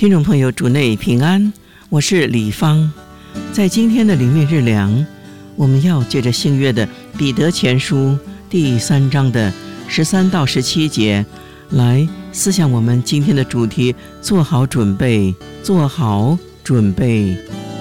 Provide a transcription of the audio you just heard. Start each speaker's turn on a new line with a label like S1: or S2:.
S1: 听众朋友，主内平安，我是李芳。在今天的灵命日粮，我们要借着新约的彼得前书第3章的13到17节来思想我们今天的主题：做好准备，做好准备。